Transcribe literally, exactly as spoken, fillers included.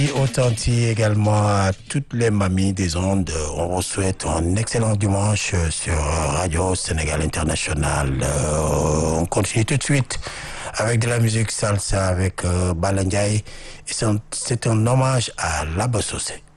Authentique également à toutes les mamies des ondes. On vous souhaite un excellent dimanche sur Radio Sénégal International. Euh, on continue tout de suite avec de la musique salsa avec euh, Bala Ndiaye. Et c'est un, c'est un hommage à Laba Sossé.